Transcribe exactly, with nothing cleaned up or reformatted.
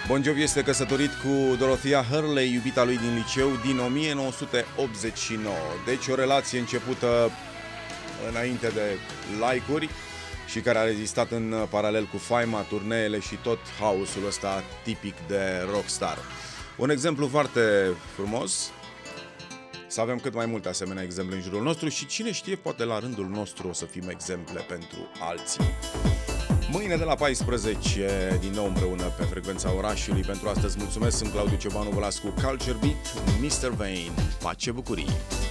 Bon Jovi este căsătorit cu Dorothea Hurley, iubita lui din liceu, din o mie nouă sute optzeci și nouă. Deci o relație începută înainte de like-uri și care a rezistat în paralel cu faima, turneele și tot haosul ăsta tipic de rockstar. Un exemplu foarte frumos. Să avem cât mai multe asemenea exemple în jurul nostru și cine știe, poate la rândul nostru o să fim exemple pentru alții. Mâine de la paisprezece, din nou împreună pe frecvența orașului. Pentru astăzi mulțumesc, sunt Claudiu Ciobanu, vă las cu Culture Beat, mister Vane. Pace, bucurii!